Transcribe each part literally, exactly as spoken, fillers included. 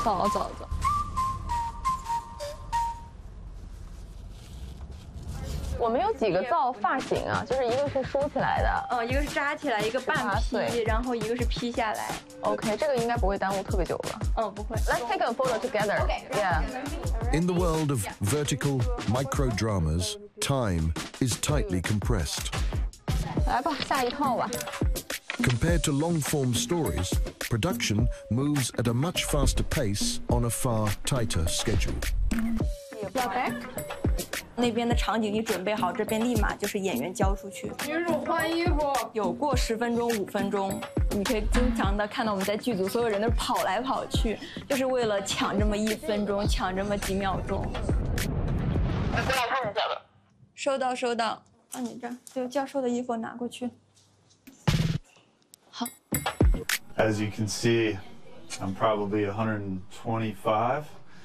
走走走。我们有几个造发型啊？就是一个是梳起来的， 嗯，一个是扎起来，一个半披，然后一个是披下来。 OK， 这个应该不会耽误特别久吧？ 嗯，不会。 Let's take a photo together. Okay. Yeah. In the world of vertical micro dramas, time is tightly compressed. 来吧，下一套吧。 Compared to long-form stories, production moves at a much faster pace on a far tighter schedule. 要 back。那边的场景你准备好，这边立马就是演员交出去。 女主换衣服。 有过十分钟、五分钟，你可以经常的看到我们在剧组所有人都跑来跑去，就是为了抢这么一分钟，抢这么几秒钟。 那给我看一下吧。 收到，收到。啊，你这对教授的衣服拿过去。 As you can see, I'm probably one hundred twenty-five.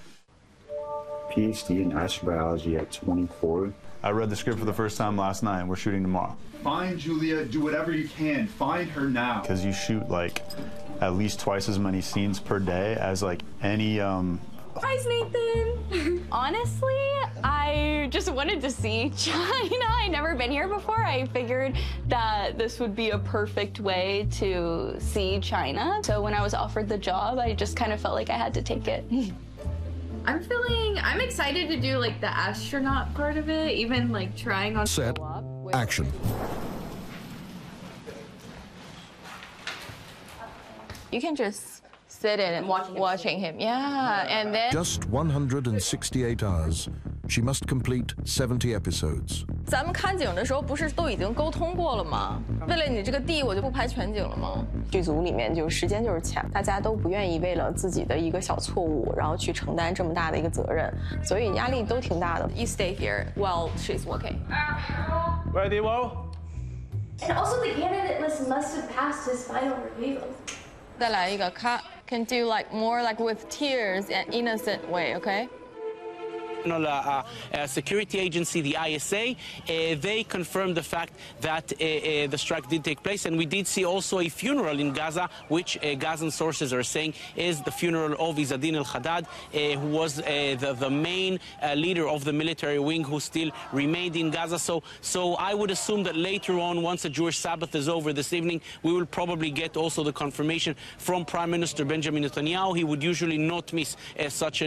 PhD in astrobiology at twenty-four. I read the script for the first time last night, and we're shooting tomorrow. Find Julia, do whatever you can. Find her now. Because you shoot like at least twice as many scenes per day as like any um, Hi, Nathan. Honestly, I just wanted to see China. I'd never been here before. I figured that this would be a perfect way to see China. So when I was offered the job, I just kind of felt like I had to take it. I'm feeling, I'm excited to do like the astronaut part of it, even like trying on Set, action. You can just sit in and watch watching him. Yeah, and then Just one hundred sixty-eight hours. She must complete seventy episodes. 咱们看景的时候不是都已经沟通过了吗？为了你这个地，我就不拍全景了吗？ 剧组里面就时间就是钱，大家都不愿意为了自己的一个小错误，然后去承担这么大的一个责任，所以压力都挺大的。 You stay here while she's working. Ready, Wo? And also the candidate list must have passed his final review. 再来一个 cut. Can do like more like with tears and innocent way, okay? Uh, uh, security agency, the I S A, uh, they confirmed the fact that uh, uh, the strike did take place, and we did see also a funeral in Gaza, which uh, Gazan sources are saying is the funeral of Izzadin al-Haddad, uh, who was uh, the, the main uh, leader of the military wing who still remained in Gaza. So, so I would assume that later on, once the Jewish Sabbath is over this evening, we will probably get also the confirmation from Prime Minister Benjamin Netanyahu. He would usually not miss uh, such an